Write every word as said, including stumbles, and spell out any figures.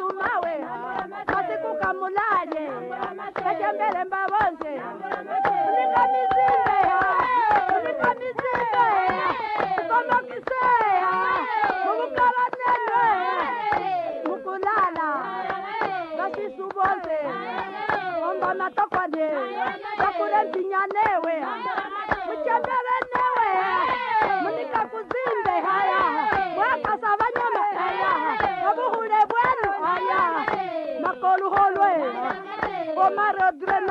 mawe masiku kamulaje kajambele mbabonje nikamizinde nikamizinde kama kisea mukala nene mukulala basi subonze omba matokode bakule zinyanewe muchambele newe munika kuzinde haya wakasa banyama haya abuhule bwenu haya makolu holwe omaro dren